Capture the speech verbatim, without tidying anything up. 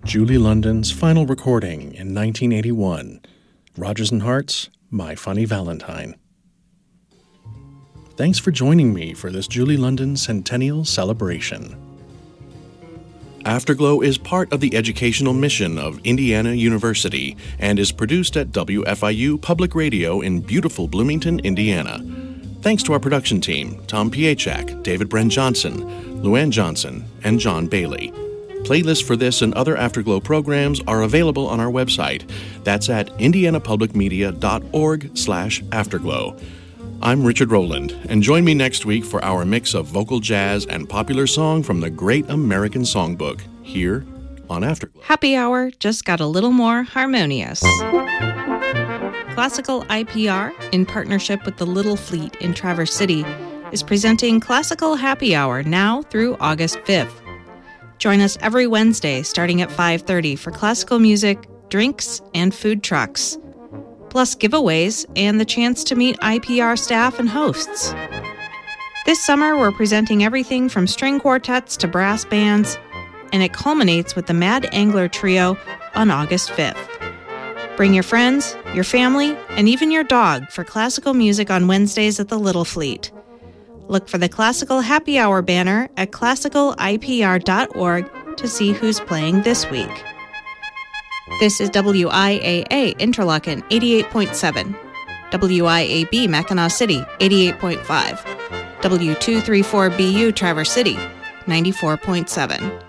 Julie London's final recording in nineteen eighty-one, Rodgers and Hart's My Funny Valentine. Thanks for joining me for this Julie London Centennial Celebration. Afterglow is part of the educational mission of Indiana University and is produced at W F I U Public Radio in beautiful Bloomington, Indiana. Thanks to our production team, Tom Piechak, David Bren Johnson, Luann Johnson, and John Bailey. Playlists for this and other Afterglow programs are available on our website. That's at indianapublicmedia.org slash afterglow. I'm Richard Rowland, and join me next week for our mix of vocal jazz and popular song from the Great American Songbook, here on Afterglow. Happy Hour just got a little more harmonious. Classical I P R, in partnership with the Little Fleet in Traverse City, is presenting Classical Happy Hour now through August fifth. Join us every Wednesday starting at five thirty for classical music, drinks, and food trucks, plus giveaways and the chance to meet I P R staff and hosts. This summer, we're presenting everything from string quartets to brass bands, and it culminates with the Mad Angler Trio on August fifth. Bring your friends, your family, and even your dog for classical music on Wednesdays at the Little Fleet. Look for the Classical Happy Hour banner at classical I P R dot org to see who's playing this week. This is W I A A Interlochen eighty-eight point seven, W I A B Mackinac City eighty-eight point five, W two thirty-four B U Traverse City ninety-four point seven.